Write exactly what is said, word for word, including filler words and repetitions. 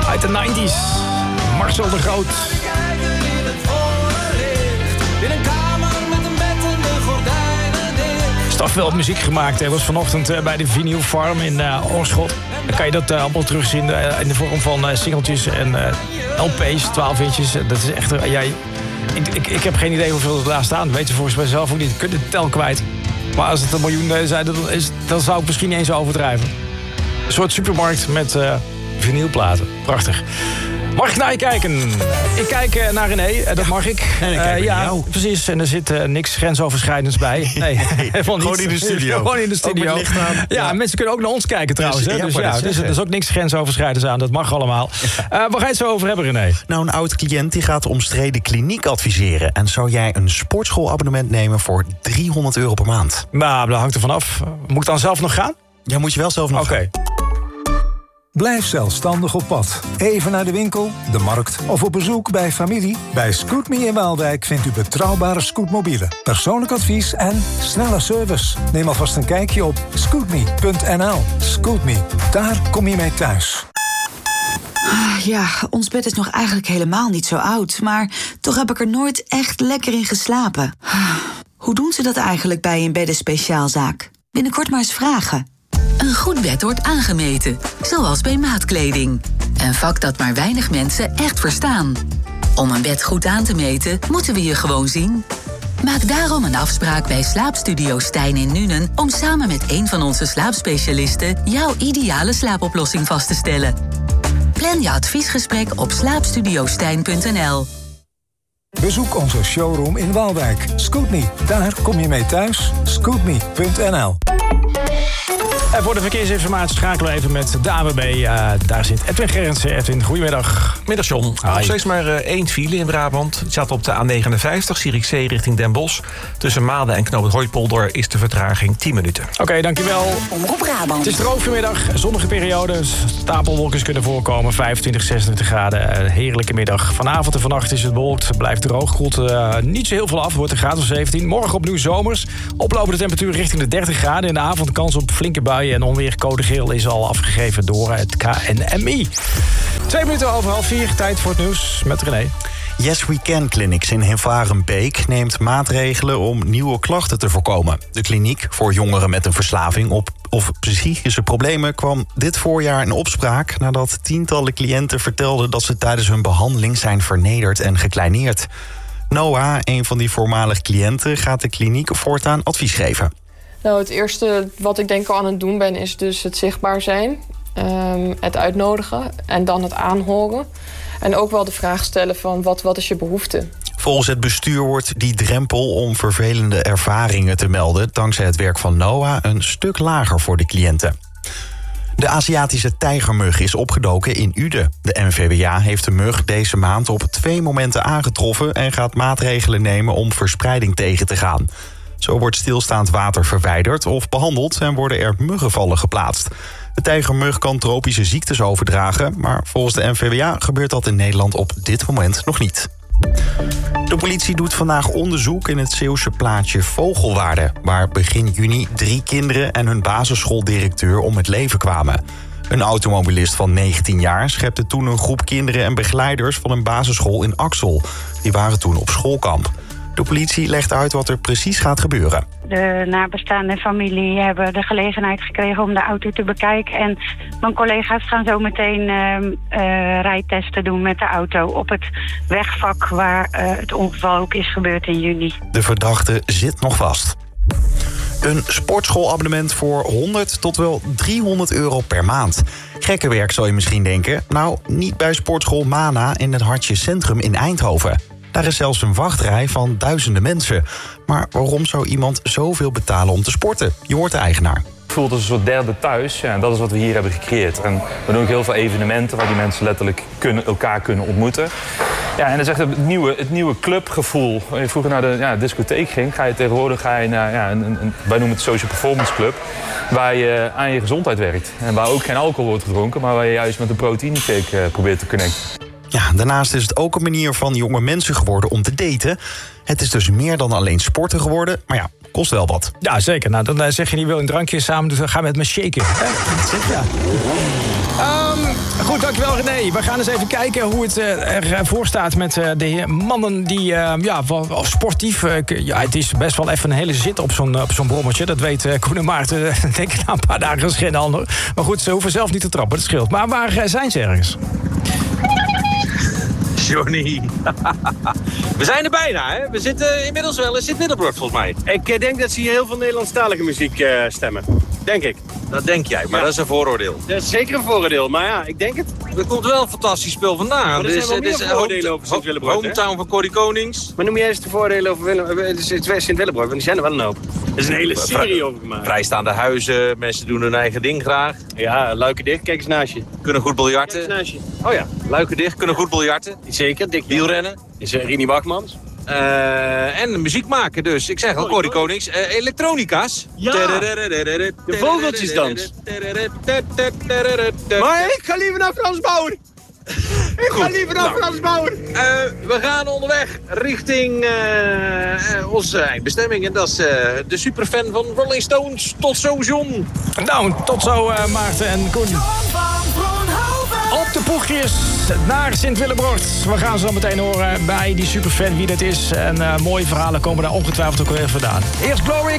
Uit de negentig. Marcel de Groot. Staf wel muziek gemaakt. Hij was vanochtend uh, bij de Vinyl Farm in uh, Oorschot. Dan kan je dat uh, allemaal terugzien uh, in de vorm van uh, singeltjes en uh, L P's, twaalf inches. Dat is echt... Uh, ja, ik, ik, ik heb geen idee hoeveel er daar staan. Dat weet je volgens mij zelf ook niet. Je kunt de tel kwijt. Maar als het een miljoen uh, zijn, dan, is, dan zou ik misschien niet eens overdrijven. Een soort supermarkt met uh, vinylplaten. Prachtig. Mag ik naar je kijken? Ik kijk uh, naar René, uh, dat ja. mag ik. En ik kijk uh, ja, jou. Precies. En er zit uh, niks grensoverschrijdends bij. Nee, helemaal niet. Gewoon in de studio. Gewoon in de studio. Ja, ja, mensen kunnen ook naar ons kijken trouwens. Dus, hè? Dus, ja, dus er is ook niks grensoverschrijdends aan. Dat mag allemaal. Uh, waar ga je het zo over hebben, René? Nou, een oud cliënt die gaat omstreden kliniek adviseren. En zou jij een sportschoolabonnement nemen voor driehonderd euro per maand? Nou, dat hangt er vanaf. Moet ik dan zelf nog gaan? Ja, moet je wel zelf nog okay. gaan. Blijf zelfstandig op pad. Even naar de winkel, de markt of op bezoek bij familie. Bij Scootme in Waalwijk vindt u betrouwbare scootmobielen, persoonlijk advies en snelle service. Neem alvast een kijkje op scootme punt n l. Scootme, daar kom je mee thuis. Ja, ons bed is nog eigenlijk helemaal niet zo oud, maar toch heb ik er nooit echt lekker in geslapen. Hoe doen ze dat eigenlijk bij een beddenspeciaalzaak? Binnenkort maar eens vragen. Een goed bed wordt aangemeten, zoals bij maatkleding. Een vak dat maar weinig mensen echt verstaan. Om een bed goed aan te meten, moeten we je gewoon zien. Maak daarom een afspraak bij Slaapstudio Stijn in Nuenen... om samen met een van onze slaapspecialisten jouw ideale slaapoplossing vast te stellen. Plan je adviesgesprek op slaapstudiostijn punt n l. Bezoek onze showroom in Waalwijk. Scootme, daar kom je mee thuis. Scootme punt n l. En voor de verkeersinformatie schakelen we even met de A W B. Uh, daar zit Edwin Gerritsen. Edwin, goedemiddag. Middag, John. Nog steeds maar uh, één file in Brabant. Het staat op de A negenenvijftig, Zierikzee richting Den Bosch. Tussen Maden en Knoop het Hooipolder is de vertraging tien minuten. Oké, okay, dankjewel. Omroep Brabant. Het is droog vanmiddag. Zonnige periode. Stapelwolken kunnen voorkomen. vijfentwintig, zesentwintig graden. Een heerlijke middag. Vanavond en vannacht is het bewolkt. Blijft droog. Koelt uh, niet zo heel veel af. Wordt een graad of zeventien. Morgen opnieuw zomers. Oplopende temperatuur richting de dertig graden. In de avond kans op flinke buien. En onweer. Code geel is al afgegeven door het K N M I. Twee minuten over half vier. Tijd voor het nieuws met René. Yes We Can Clinics in Hilvarenbeek neemt maatregelen om nieuwe klachten te voorkomen. De kliniek voor jongeren met een verslaving op of psychische problemen kwam dit voorjaar in opspraak nadat tientallen cliënten vertelden dat ze tijdens hun behandeling zijn vernederd en gekleineerd. Noah, een van die voormalig cliënten, gaat de kliniek voortaan advies geven. Nou, het eerste wat ik denk al aan het doen ben is dus het zichtbaar zijn, um, het uitnodigen en dan het aanhoren. En ook wel de vraag stellen van wat, wat is je behoefte? Volgens het bestuur wordt die drempel om vervelende ervaringen te melden dankzij het werk van Noah een stuk lager voor de cliënten. De Aziatische tijgermug is opgedoken in Uden. De N V W A heeft de mug deze maand op twee momenten aangetroffen en gaat maatregelen nemen om verspreiding tegen te gaan. Zo wordt stilstaand water verwijderd of behandeld en worden er muggenvallen geplaatst. De tijgermug kan tropische ziektes overdragen, maar volgens de N V W A gebeurt dat in Nederland op dit moment nog niet. De politie doet vandaag onderzoek in het Zeeuwse plaatsje Vogelwaarde, waar begin juni drie kinderen en hun basisschooldirecteur om het leven kwamen. Een automobilist van negentien jaar schepte toen een groep kinderen en begeleiders van een basisschool in Axel. Die waren toen op schoolkamp. De politie legt uit wat er precies gaat gebeuren. De nabestaanden en familie hebben de gelegenheid gekregen om de auto te bekijken. En mijn collega's gaan zo meteen uh, uh, rijtesten doen met de auto op het wegvak waar uh, het ongeval ook is gebeurd in juni. De verdachte zit nog vast. Een sportschoolabonnement voor honderd tot wel driehonderd euro per maand. Gekke werk, zou je misschien denken. Nou, niet bij sportschool Mana in het Hartje Centrum in Eindhoven. Daar is zelfs een wachtrij van duizenden mensen. Maar waarom zou iemand zoveel betalen om te sporten? Je hoort de eigenaar. Het voelt als een soort derde thuis. Ja, en dat is wat we hier hebben gecreëerd. En we doen ook heel veel evenementen waar die mensen letterlijk kunnen, elkaar kunnen ontmoeten. Ja, en dat is echt het nieuwe, het nieuwe clubgevoel. Als je vroeger naar de ja, discotheek ging, ga je tegenwoordig ga je naar ja, een, een, wij noemen het Social Performance Club. Waar je aan je gezondheid werkt. En waar ook geen alcohol wordt gedronken, maar waar je juist met een proteïneshake uh, probeert te connecten. Ja, daarnaast is het ook een manier van jonge mensen geworden om te daten. Het is dus meer dan alleen sporten geworden, maar ja, kost wel wat. Ja, zeker. Nou, dan zeg je niet wil een drankje samen doen, dan gaan we met me shaken. Ja. Um, goed, Dankjewel René. We gaan eens even kijken hoe het uh, ervoor staat met uh, de mannen die uh, ja, wel, wel sportief... Uh, ja, het is best wel even een hele zit op zo'n, op zo'n brommertje. Dat weet uh, Koen en Maarten, uh, denk ik na een paar dagen is geen ander. Maar goed, ze hoeven zelf niet te trappen, dat scheelt. Maar waar uh, zijn ze ergens? Johnny. We zijn er bijna, hè? We zitten inmiddels wel in Sint-Willebroord, volgens mij. Ik denk dat ze hier heel veel Nederlandstalige muziek uh, stemmen. Denk ik. Dat denk jij, maar ja. Dat is een vooroordeel. Dat is zeker een vooroordeel, maar ja, ik denk het. Er komt wel een fantastisch spul vandaan. Maar er zijn wel meer vooroordelen over Sint-Willebroord, Hometown van Corrie Konings. Maar noem jij eens de vooroordelen over Sint-Willebroord, want die zijn er wel een hoop. Er is een hele serie over gemaakt. Vrijstaande huizen, mensen doen hun eigen ding graag. Ja, luiken dicht, kijk eens naast je. Kunnen goed biljarten. Kijk eens naast je. Oh ja, luiken dicht, kunnen goed biljarten. Zeker, dik. Wielrennen. Is uh, Rini Bachmans. Uh, en muziek maken dus. Ik zeg al, Corrie Konings. Uh, elektronica's. Ja, de vogeltjesdans. Maar ik ga liever naar Frans Bauer. Ik Goed, ga liever naar nou, Frans Bauer. Uh, we gaan onderweg richting uh, uh, onze eindbestemming. En dat is uh, de superfan van Rolling Stones. Tot zo, John. Nou, tot zo uh, Maarten en Koen. Op de poegjes naar Sint-Willebroord. We gaan zo meteen horen bij die superfan wie dat is. En uh, mooie verhalen komen daar ongetwijfeld ook weer vandaan. Eerst Glory.